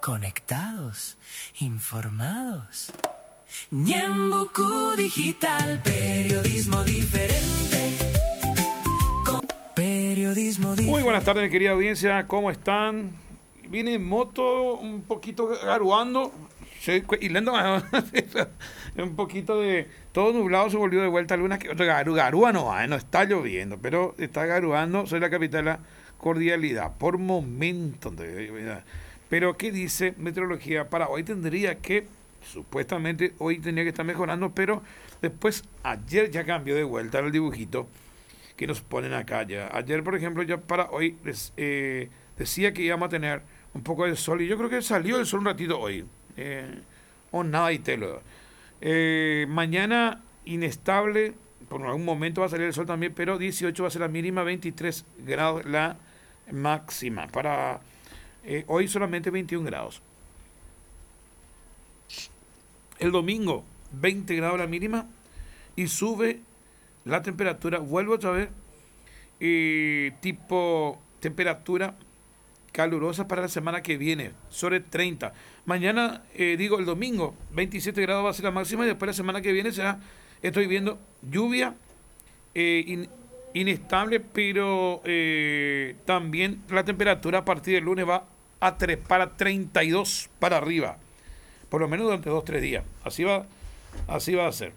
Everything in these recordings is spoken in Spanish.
conectados, informados. Ñembucú Digital, periodismo diferente. Periodismo diferente. Muy buenas tardes, querida audiencia, ¿cómo están? Vine en moto, un poquito garuando, hilando un poquito de... Todo nublado, se volvió de vuelta a luna, que garúa no está lloviendo, pero está garuando. Soy la capital de la cordialidad, por momentos. Pero, ¿qué dice meteorología? Para hoy tendría que, supuestamente, hoy tenía que estar mejorando, pero después, ayer ya cambió de vuelta el dibujito que nos ponen acá ya. Ayer, por ejemplo, ya para hoy decía que íbamos a tener un poco de sol, y yo creo que salió el sol un ratito hoy. O nada y telo. Mañana inestable, por algún momento va a salir el sol también, pero 18 va a ser la mínima, 23 grados la máxima. Para hoy solamente 21 grados. El domingo 20 grados la mínima y sube la temperatura, vuelvo otra vez, tipo temperatura calurosa para la semana que viene, sobre 30. Mañana, el domingo, 27 grados va a ser la máxima, y después la semana que viene será, estoy viendo, lluvia inestable, pero también la temperatura a partir del lunes va a trepar a 32 para arriba, por lo menos durante 2-3 días. Así va a ser.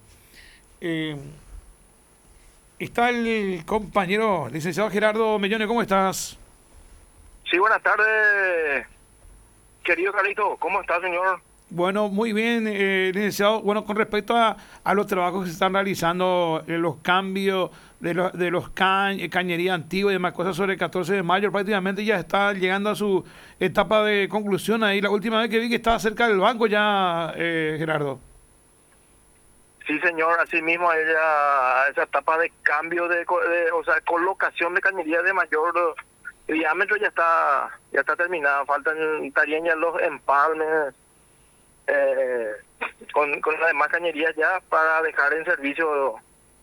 Está el compañero licenciado Gerardo Mellone, ¿cómo estás? Sí, buenas tardes, querido Carlito. ¿Cómo está, señor? Bueno, muy bien, licenciado. Bueno, con respecto a los trabajos que se están realizando, los cambios de los cañería antigua y demás cosas sobre el 14 de mayo, prácticamente ya está llegando a su etapa de conclusión. Ahí la última vez que vi que estaba cerca del banco ya, Gerardo. Sí, señor, así mismo esa etapa de cambio o sea, colocación de cañería de mayor diámetro ya está terminada. Estarían ya los empalmes con las demás cañerías ya para dejar en servicio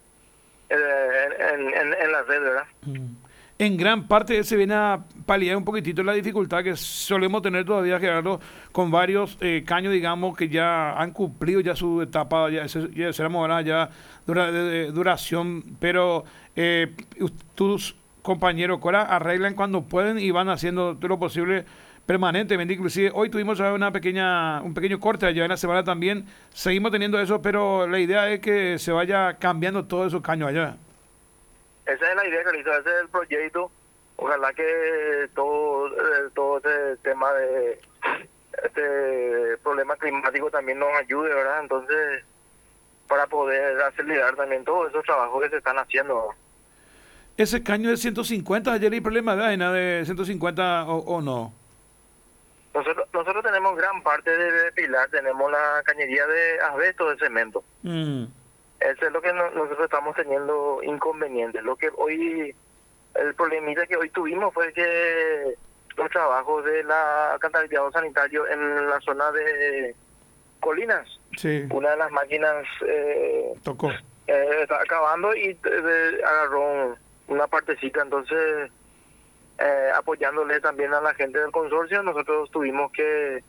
en la red, ¿verdad? En gran parte se viene a paliar un poquitito la dificultad que solemos tener todavía, Gerardo, con varios caños, digamos, que ya han cumplido ya su etapa, ya seremos ya de duración, pero tus compañeros Cora arreglan cuando pueden y van haciendo todo lo posible permanentemente. Inclusive hoy tuvimos un pequeño corte allá en la semana también, seguimos teniendo eso, pero la idea es que se vaya cambiando todos esos caños allá. Esa es la idea, Carlito, ese es el proyecto. Ojalá que todo este tema de este problema climático también nos ayude, ¿verdad? Entonces, para poder acelerar también todos esos trabajos que se están haciendo. Ese caño de 150, ayer hay problema de AENA de 150 o no. Nosotros tenemos gran parte de pilar, tenemos la cañería de asbesto de cemento. Eso es lo que nosotros estamos teniendo inconvenientes. El problemita que hoy tuvimos fue que los trabajos de la alcantarillado sanitario en la zona de Colinas, sí. Una de las máquinas tocó. Está acabando y agarró una partecita, entonces apoyándole también a la gente del consorcio, nosotros tuvimos que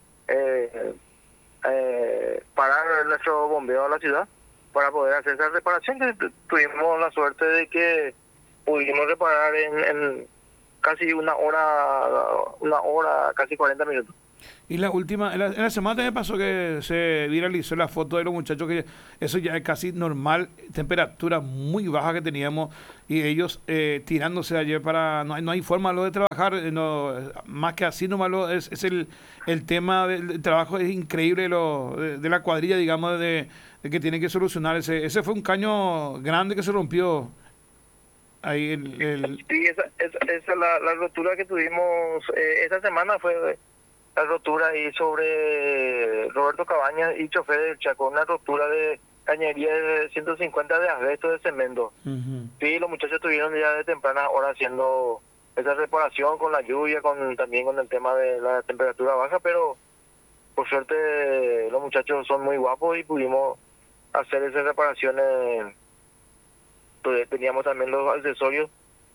parar nuestro bombeo a la ciudad para poder hacer esa reparación. Tuvimos la suerte de que pudimos reparar en casi una hora, casi 40 minutos. Y en la semana también pasó que se viralizó la foto de los muchachos, que eso ya es casi normal, temperatura muy baja que teníamos, y ellos tirándose ayer no hay forma de trabajar, más que así nomás es el tema del trabajo, es increíble de la cuadrilla, digamos, de que tienen que solucionar. Ese fue un caño grande que se rompió ahí. Sí, esa la rotura que tuvimos esta semana fue la rotura ahí sobre Roberto Cabañas y Chofer del Chaco, una rotura de cañería de 150 de asbesto de cemento. Uh-huh. Sí, los muchachos estuvieron ya de temprana hora haciendo esa reparación con la lluvia, también con el tema de la temperatura baja, pero por suerte los muchachos son muy guapos y pudimos hacer esas reparaciones. Teníamos también los accesorios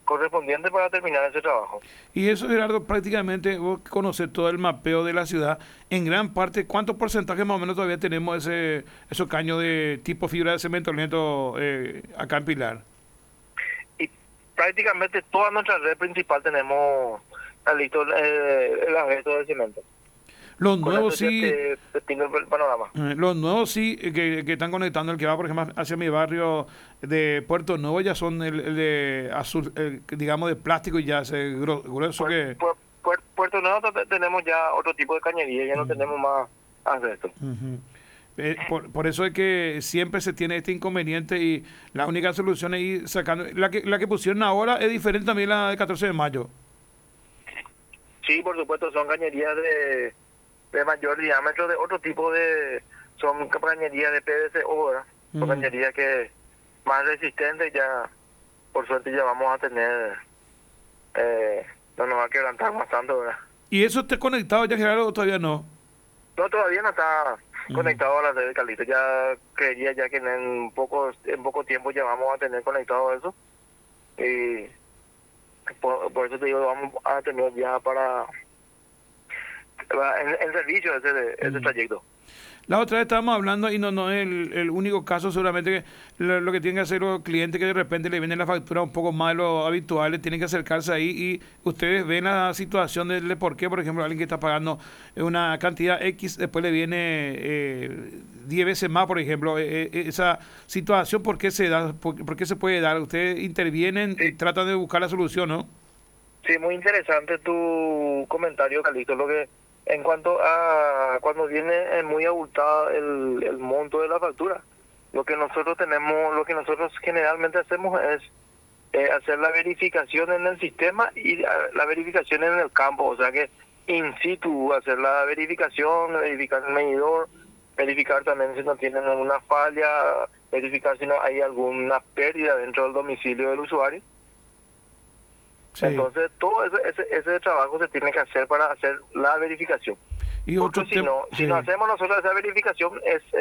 correspondiente para terminar ese trabajo. Y eso, Gerardo, prácticamente vos conoces todo el mapeo de la ciudad. En gran parte, ¿cuánto porcentaje más o menos todavía tenemos esos caños de tipo fibra de cemento lento acá en Pilar? Y prácticamente toda nuestra red principal tenemos listo el asbesto de cemento. Los Con nuevos eso ya sí, te pinto el panorama. los nuevos sí que están conectando, el que va, por ejemplo, hacia mi barrio de Puerto Nuevo, ya son el de azul, digamos, de plástico y ya ese grueso que... Puerto Nuevo tenemos ya otro tipo de cañería, ya no tenemos más asbesto. Ujú. Por eso es que siempre se tiene este inconveniente y la única solución es ir sacando... La que pusieron ahora es diferente también a la de 14 de mayo. Sí, por supuesto, son cañerías de mayor diámetro, de otro tipo de... Son cañerías de PVC-O, ¿verdad? Son cañerías que más resistentes, ya por suerte ya vamos a tener... no nos va a quebrantar más tanto, ¿verdad? ¿Y eso está conectado ya, Gerardo, o todavía no? No, todavía no está conectado a la red de Calito. Ya creería ya que en poco tiempo ya vamos a tener conectado eso. Y por eso te digo, vamos a tener ya para en servicio ese trayecto. La otra vez estábamos hablando, y no es el único caso, seguramente que lo que tienen que hacer los clientes que de repente le vienen la factura un poco más de lo habitual, tienen que acercarse ahí y ustedes ven la situación de por qué, por ejemplo, alguien que está pagando una cantidad X, después le viene 10 veces más, por ejemplo, esa situación, ¿por qué se da? ¿Por qué se puede dar? Ustedes intervienen y tratan de buscar la solución, ¿no? Sí, muy interesante tu comentario, Calixto. Lo que en cuanto a cuando viene muy abultada el monto de la factura, lo que nosotros generalmente hacemos es hacer la verificación en el sistema y la verificación en el campo, o sea que in situ hacer la verificación, verificar el medidor, verificar también si no tienen alguna falla, verificar si no hay alguna pérdida dentro del domicilio del usuario. Sí. Entonces todo ese trabajo se tiene que hacer para hacer la verificación. Y porque si no hacemos nosotros esa verificación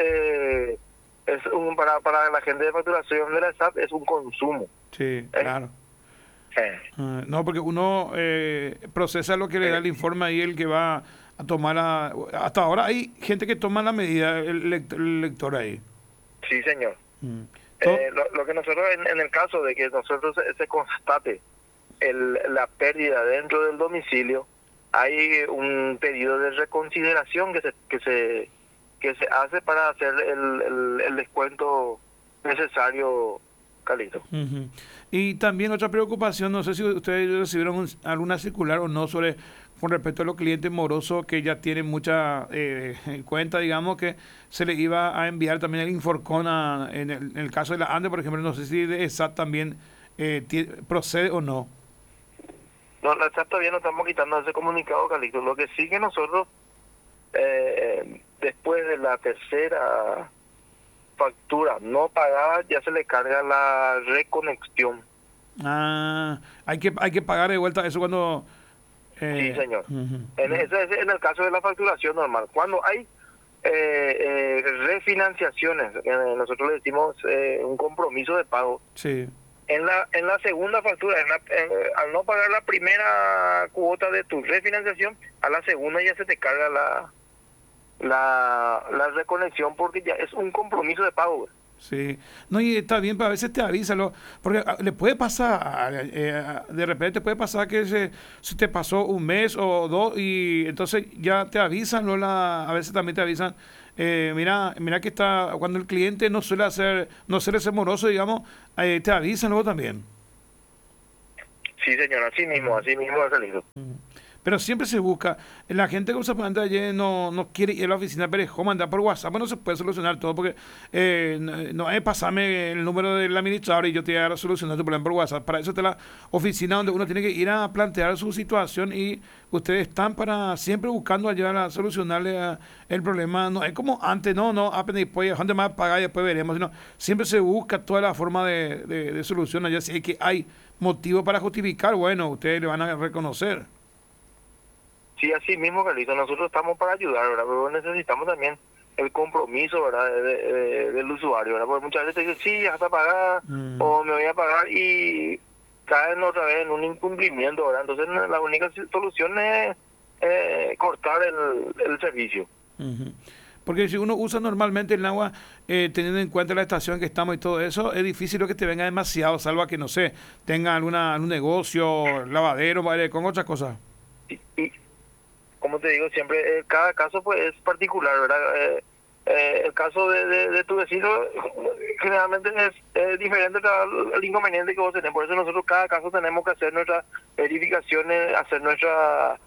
para la gente de facturación de la SAP es un consumo. Sí, claro. No, porque uno procesa lo que le da el informe ahí, el que va a tomar hasta ahora hay gente que toma la medida, el lector ahí. Sí, señor. Lo que nosotros, en el caso de que nosotros se constate la pérdida dentro del domicilio, hay un pedido de reconsideración que se hace para hacer el descuento necesario, Calito. Y también otra preocupación, no sé si ustedes recibieron alguna circular o no con respecto a los clientes morosos que ya tienen mucha cuenta, digamos, que se les iba a enviar también el Inforcon en el caso de la ANDE, por ejemplo, no sé si de ESAT también procede o no. No, la SAP todavía no estamos quitando ese comunicado, Calixto. Lo que sí que nosotros, después de la tercera factura no pagada, ya se le carga la reconexión. Hay que pagar de vuelta eso cuando... Sí, señor. Ese es en el caso de la facturación normal. Cuando hay refinanciaciones, nosotros le decimos un compromiso de pago. Sí. En la segunda factura, al no pagar la primera cuota de tu refinanciación, a la segunda ya se te carga la reconexión porque ya es un compromiso de pago. Sí, no, y está bien, pero a veces te avísalo, porque le puede pasar, de repente puede pasar que se te pasó un mes o dos y entonces ya te avisan, ¿no? A veces también te avisan, mira que está, cuando el cliente no suele ser moroso, digamos, te avisan luego también. Sí, señor, así mismo ha salido. Pero siempre se busca. La gente que usa ayer no quiere ir a la oficina, pero es mandar por WhatsApp. No se puede solucionar todo porque no es pasarme el número del administrador y yo te voy a solucionar tu problema por WhatsApp. Para eso está la oficina donde uno tiene que ir a plantear su situación y ustedes están para siempre buscando ayudar a solucionarle el problema. No es como antes, no, apenas después, ¿dónde más pagar y después veremos? Sino, siempre se busca toda la forma de solución allá. Si es que hay motivo para justificar, bueno, ustedes le van a reconocer. Sí, así mismo, Carlito, nosotros estamos para ayudar, ¿verdad? Pero necesitamos también el compromiso, ¿verdad? del usuario, ¿verdad? Porque muchas veces dicen, sí, ya está pagada, o me voy a pagar, y caen otra vez en un incumplimiento, ¿verdad? Entonces la única solución es cortar el servicio. Ujú. Porque si uno usa normalmente el agua, teniendo en cuenta la estación que estamos y todo eso, es difícil que te venga demasiado, salvo que, no sé, tenga algún negocio, lavadero, con otras cosas. Y como te digo siempre, cada caso pues es particular, ¿verdad? El caso de tu vecino generalmente es diferente al inconveniente que vos tenés. Por eso nosotros cada caso tenemos que hacer nuestras verificaciones, hacer nuestra...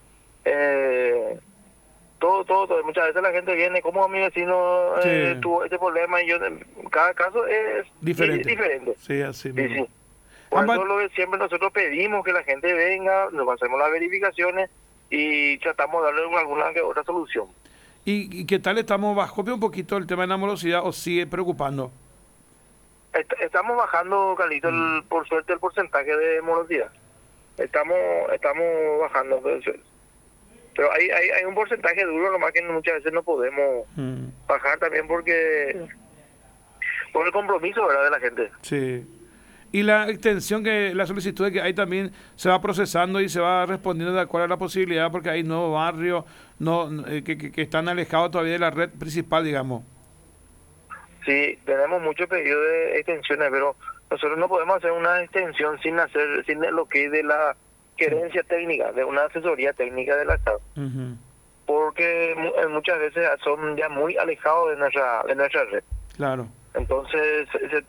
todo. Muchas veces la gente viene, como mi vecino Sí. tuvo este problema, y cada caso es diferente. Sí, así Sí, mismo. sí. Por Ambas- eso lo que siempre nosotros pedimos que la gente venga, nos hacemos las verificaciones y tratamos de darle alguna que otra solución. ¿Y qué tal estamos? ¿Bajó un poquito el tema de la morosidad o sigue preocupando? Estamos bajando, Carlito, por suerte el porcentaje de morosidad. Estamos bajando. Pero hay un porcentaje duro, nomás que muchas veces no podemos bajar también porque por el compromiso, ¿verdad?, de la gente. Sí. Y la extensión la solicitud que hay también se va procesando y se va respondiendo de acuerdo a la posibilidad, porque hay nuevos barrios que están alejados todavía de la red principal, digamos. Sí, tenemos muchos pedidos de extensiones, pero nosotros no podemos hacer una extensión sin lo que es de la gerencia técnica, de una asesoría técnica del Estado. Ujú. Porque muchas veces son ya muy alejados de nuestra red. Claro. Entonces,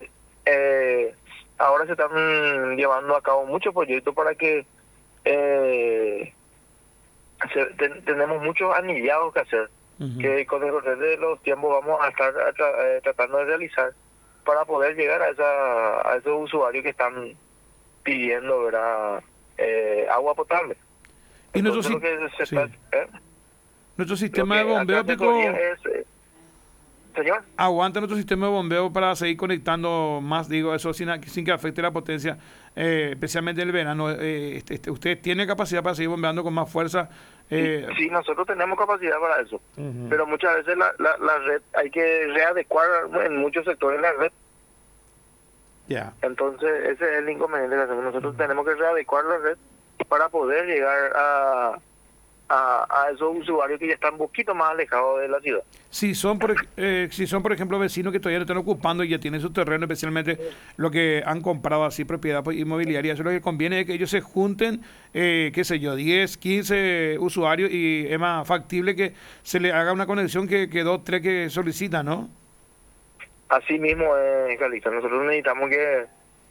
ahora se están llevando a cabo muchos proyectos para que tenemos muchos anillados que hacer, Ujú. que con el correr de los tiempos vamos a estar tratando de realizar para poder llegar a esos usuarios que están pidiendo, ¿verdad?, agua potable. Y Entonces, nuestro, lo que se sí. está, Nuestro lo sistema de que bombeo, acá se Pico, podría es, señor. aguanta nuestro sistema de bombeo para seguir conectando más, digo, eso sin que afecte la potencia, especialmente en el verano. ¿Usted tiene capacidad para seguir bombeando con más fuerza? Sí, nosotros tenemos capacidad para eso, Ujú. pero muchas veces la red hay que readecuar en muchos sectores la red. Ya. Entonces ese es el inconveniente que hacemos. Nosotros tenemos que readecuar la red para poder llegar a esos usuarios que ya están un poquito más alejados de la ciudad. Si son, por ejemplo, vecinos que todavía no están ocupando y ya tienen su terreno, especialmente lo que han comprado así, propiedad inmobiliaria, eso lo que conviene es que ellos se junten, qué sé yo, 10, 15 usuarios, y es más factible que se le haga una conexión que 2, 3 que solicitan, ¿no? Así mismo, Calixto, nosotros necesitamos que,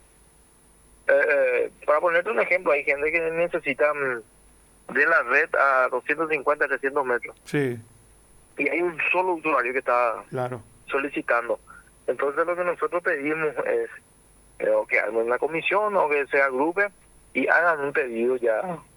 para ponerte un ejemplo, hay gente que necesita de la red a 250, 300 metros. Sí, Y hay un solo usuario que está claro. solicitando. Entonces lo que nosotros pedimos es o que hagan una comisión o que se agrupen y hagan un pedido ya